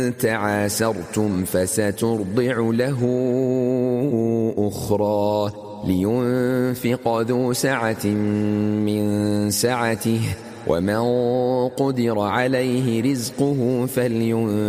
تعاسرتم فسترضع له أخرى لينفق ذو سعة من سعته ومن قدر عليه رزقه فلينفق